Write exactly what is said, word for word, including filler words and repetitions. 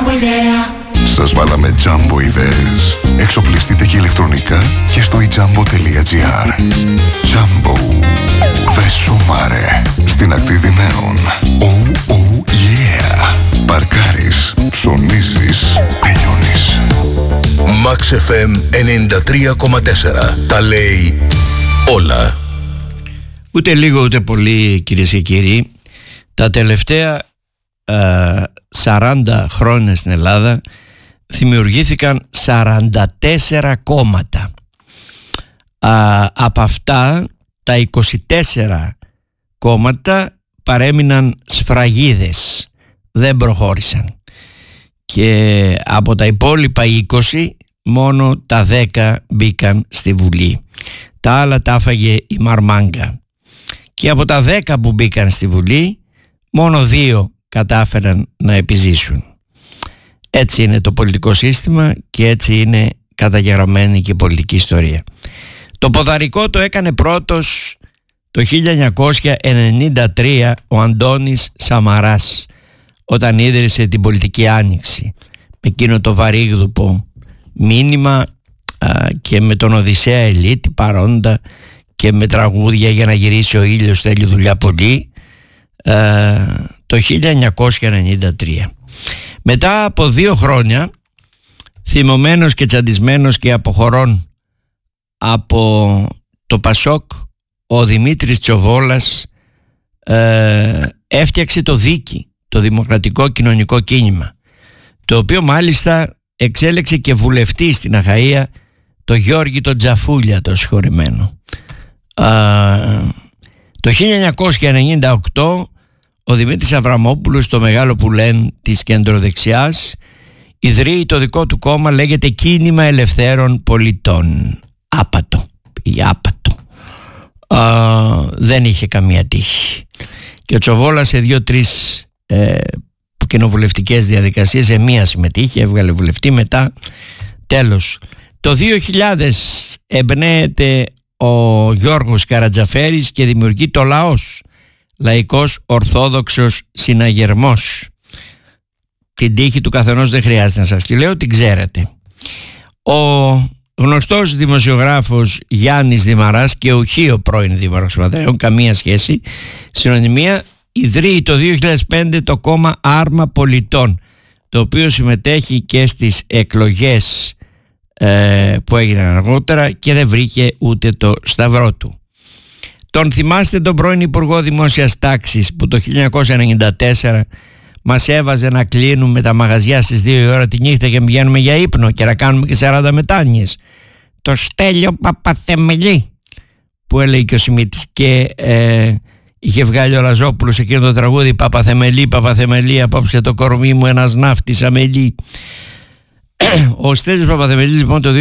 Σας βάλαμε Jumbo ιδέες. Εξοπλιστείτε και ηλεκτρονικά και στο ijambo.gr. Jumbo. Βεσομάρε. Στην ακτή Δυναίων. Oh, oh, yeah. Παρκάρεις, ψωνίζεις, τελειώνεις. Max εφ εμ ενενήντα τρία κόμμα τέσσερα. Τα λέει όλα. Ούτε λίγο ούτε πολύ, κυρίες και κύριοι. Τα τελευταία ε, σαράντα χρόνια στην Ελλάδα δημιουργήθηκαν σαράντα τέσσερα κόμματα. Α, από αυτά τα είκοσι τέσσερα κόμματα παρέμειναν σφραγίδες, δεν προχώρησαν, και από τα υπόλοιπα είκοσι μόνο τα δέκα μπήκαν στη Βουλή. Τα άλλα τα άφαγε η Μαρμάγκα. Και από τα δέκα που μπήκαν στη Βουλή μόνο δύο κατάφεραν να επιζήσουν. Έτσι είναι το πολιτικό σύστημα και έτσι είναι καταγεγραμμένη και η πολιτική ιστορία. Το ποδαρικό το έκανε πρώτος το χίλια εννιακόσια ενενήντα τρία ο Αντώνης Σαμαράς, όταν ίδρυσε την Πολιτική Άνοιξη, με εκείνο το βαρύγδουπο μήνυμα α, και με τον Οδυσσέα Ελίτη παρόντα και με τραγούδια για να γυρίσει ο ήλιος θέλει δουλειά πολύ, α, το χίλια εννιακόσια ενενήντα τρία. Μετά από δύο χρόνια, θυμωμένος και τσαντισμένος και αποχωρών από το Πασόκ, ο Δημήτρης Τσοβόλας ε, έφτιαξε το Δίκη, το Δημοκρατικό Κοινωνικό Κίνημα, το οποίο μάλιστα εξέλεξε και βουλευτή στην Αχαΐα, το Γιώργη τον Τζαφούλια, το συγχωρημένο. Ε, το χίλια εννιακόσια ενενήντα οκτώ ο Δημήτρης Αβραμόπουλος, το μεγάλο πουλέν της κεντροδεξιάς, ιδρύει το δικό του κόμμα, λέγεται Κίνημα Ελευθέρων Πολιτών. Άπατο, ή άπατο. Α, δεν είχε καμία τύχη. Και ο Τσοβόλας σε δύο-τρεις ε, κοινοβουλευτικές διαδικασίες, σε μία συμμετείχε, έβγαλε βουλευτή, μετά τέλος. Το δύο χιλιάδες εμπνέεται ο Γιώργος Καρατζαφέρης και δημιουργεί το Λαός, Λαϊκός Ορθόδοξος Συναγερμός. Την τύχη του καθενός δεν χρειάζεται να σας τη λέω, την ξέρετε. Ο γνωστός δημοσιογράφος Γιάννης Δημαράς, και ουχή ο πρώην δήμαρχος του Παθρέων, καμία σχέση, συνωνυμία, ιδρύει το δύο χιλιάδες πέντε το κόμμα Άρμα Πολιτών, το οποίο συμμετέχει και στις εκλογές ε, που έγιναν αργότερα και δεν βρήκε ούτε το σταυρό του. Τον θυμάστε τον πρώην Υπουργό Δημόσιας Τάξης που το χίλια εννιακόσια ενενήντα τέσσερα μας έβαζε να κλείνουμε τα μαγαζιά στις δύο η ώρα τη νύχτα και πηγαίνουμε για ύπνο και να κάνουμε και σαράντα μετάνοιες? Το Στέλιο Παπαθεμελή, που έλεγε και ο Σιμίτης, και ε, είχε βγάλει ο Λαζόπουλος εκείνο το τραγούδι Παπαθεμελή, Παπαθεμελή, απόψε το κορμί μου ένας ναύτης αμελή. Ο Στέλιος Παπαθεμελής λοιπόν το